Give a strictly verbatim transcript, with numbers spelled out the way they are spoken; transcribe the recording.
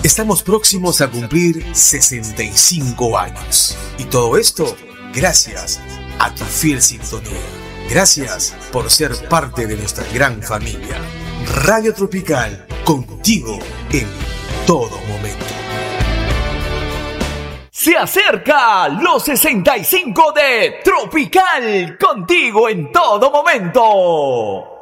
Estamos próximos a cumplir sesenta y cinco años. Y todo esto gracias a tu fiel sintonía. Gracias por ser parte de nuestra gran familia. Radio Tropical, contigo en todo momento. Se acerca los sesenta y cinco de Tropical, contigo en todo momento.